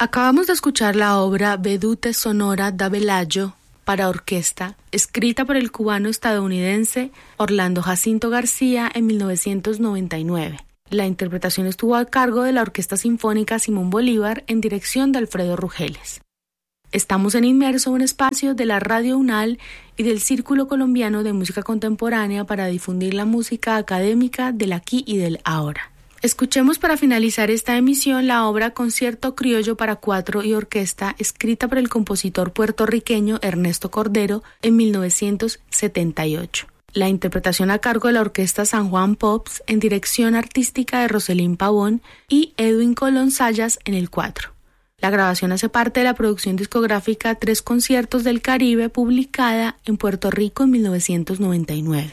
Acabamos de escuchar la obra Vedute Sonora da Bellagio para orquesta, escrita por el cubano-estadounidense Orlando Jacinto García en 1999. La interpretación estuvo a cargo de la Orquesta Sinfónica Simón Bolívar en dirección de Alfredo Rugeles. Estamos en Inmerso, un espacio de la Radio UNAL y del Círculo Colombiano de Música Contemporánea para difundir la música académica del aquí y del ahora. Escuchemos para finalizar esta emisión la obra Concierto Criollo para cuatro y orquesta, escrita por el compositor puertorriqueño Ernesto Cordero en 1978. La interpretación a cargo de la Orquesta San Juan Pops en dirección artística de Roselín Pavón y Edwin Colón Sayas en el cuatro. La grabación hace parte de la producción discográfica Tres Conciertos del Caribe, publicada en Puerto Rico en 1999.